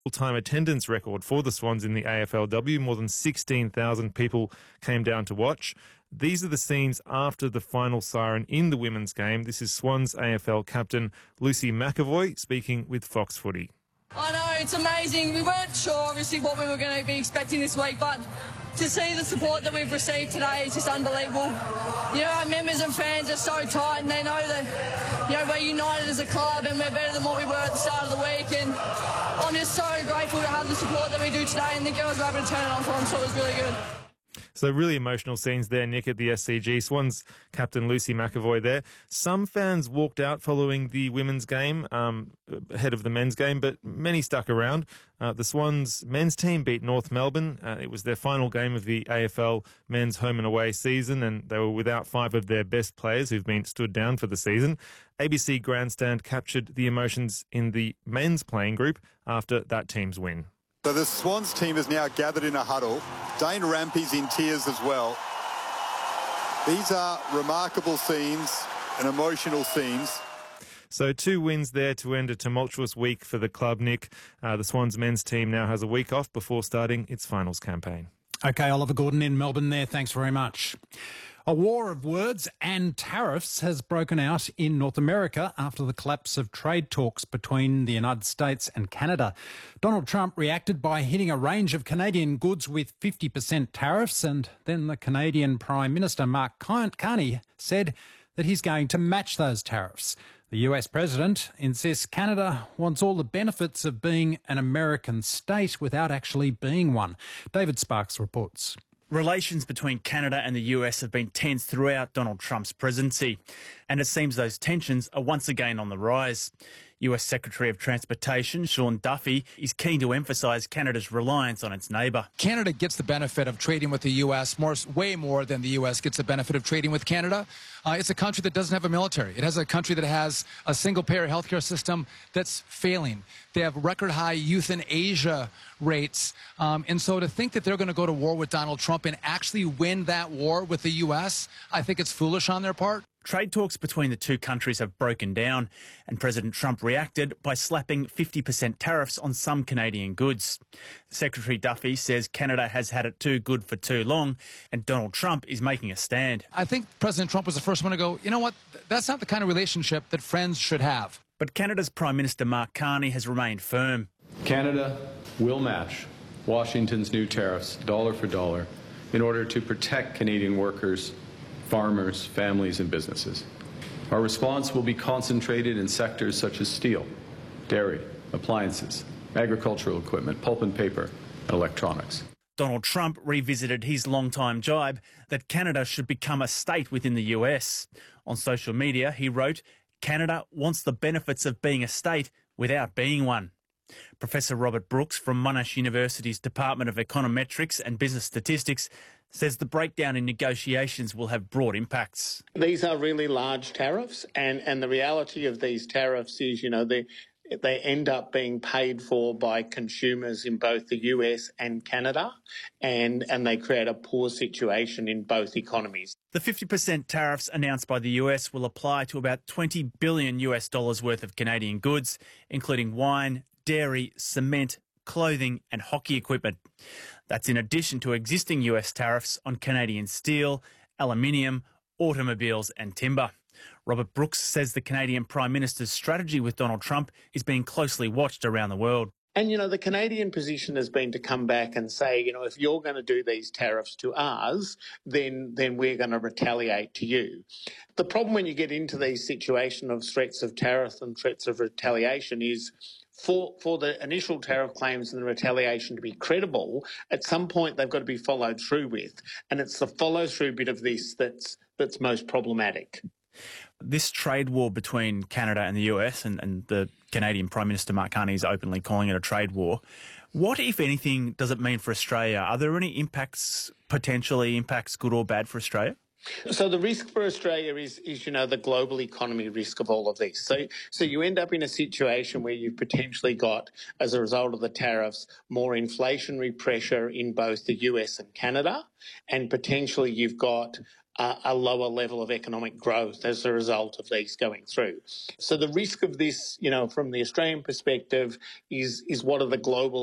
Full-time attendance record for the Swans in the AFLW. More than 16,000 people came down to watch. These are the scenes after the final siren in the women's game. This is Swans AFL captain Lucy McEvoy speaking with Fox Footy. I know, it's amazing. We weren't sure, obviously, what we were going to be expecting this week, but to see the support that we've received today is just unbelievable. You know, our members and fans are so tight, and they know that, you know, we're united as a club and we're better than what we were at the start of the week. And I'm just so grateful to have the support that we do today, and the girls were able to turn it on for them, so it was really good. So really emotional scenes there, Nick, at the SCG. Swans captain Lucy McEvoy there. Some fans walked out following the women's game, ahead of the men's game, but many stuck around. The Swans men's team beat North Melbourne. It was their final game of the AFL men's home and away season, and they were without 5 of their best players who've been stood down for the season. ABC Grandstand captured the emotions in the men's playing group after that team's win. So the Swans team is now gathered in a huddle. Dane Rampy's in tears as well. These are remarkable scenes and emotional scenes. So 2 wins there to end a tumultuous week for the club, Nick. The Swans men's team now has a week off before starting its finals campaign. OK, Oliver Gordon in Melbourne there. Thanks very much. A war of words and tariffs has broken out in North America after the collapse of trade talks between the United States and Canada. Donald Trump reacted by hitting a range of Canadian goods with 50% tariffs, and then the Canadian Prime Minister Mark Carney said that he's going to match those tariffs. The US president insists Canada wants all the benefits of being an American state without actually being one. David Sparks reports. Relations between Canada and the US have been tense throughout Donald Trump's presidency, and it seems those tensions are once again on the rise. US Secretary of Transportation Sean Duffy is keen to emphasise Canada's reliance on its neighbour. Canada gets the benefit of trading with the U.S. way more than the U.S. gets the benefit of trading with Canada. It's a country that doesn't have a military. It has a country that has a single-payer healthcare system that's failing. They have record-high euthanasia rates. And so to think that they're going to go to war with Donald Trump and actually win that war with the U.S., I think it's foolish on their part. Trade talks between the two countries have broken down, and President Trump reacted by slapping 50% tariffs on some Canadian goods. Secretary Duffy says Canada has had it too good for too long, and Donald Trump is making a stand. I think President Trump was the first one to go, you know what, that's not the kind of relationship that friends should have. But Canada's Prime Minister Mark Carney has remained firm. Canada will match Washington's new tariffs dollar for dollar in order to protect Canadian workers, farmers, families and businesses. Our response will be concentrated in sectors such as steel, dairy, appliances, agricultural equipment, pulp and paper, and electronics. Donald Trump revisited his long-time jibe that Canada should become a state within the US. On social media, he wrote, "Canada wants the benefits of being a state without being one." Professor Robert Brooks from Monash University's Department of Econometrics and Business Statistics says the breakdown in negotiations will have broad impacts. These are really large tariffs, and the reality of these tariffs is, they end up being paid for by consumers in both the US and Canada, and they create a poor situation in both economies. The 50% tariffs announced by the US will apply to about $20 billion worth of Canadian goods, including wine, dairy, cement, clothing and hockey equipment. That's in addition to existing US tariffs on Canadian steel, aluminium, automobiles and timber. Robert Brooks says the Canadian Prime Minister's strategy with Donald Trump is being closely watched around the world. And, the Canadian position has been to come back and say, if you're going to do these tariffs to us, then we're going to retaliate to you. The problem when you get into these situations of threats of tariff and threats of retaliation is for the initial tariff claims and the retaliation to be credible, at some point they've got to be followed through with. And it's the follow-through bit of this that's most problematic. This trade war between Canada and the US, and the Canadian Prime Minister Mark Carney is openly calling it a trade war. What, if anything, does it mean for Australia? Are there any potentially impacts, good or bad, for Australia? So the risk for Australia is the global economy risk of all of this. So you end up in a situation where you've potentially got, as a result of the tariffs, more inflationary pressure in both the US and Canada, and potentially you've got a lower level of economic growth as a result of these going through. So the risk of this, from the Australian perspective, is what are the global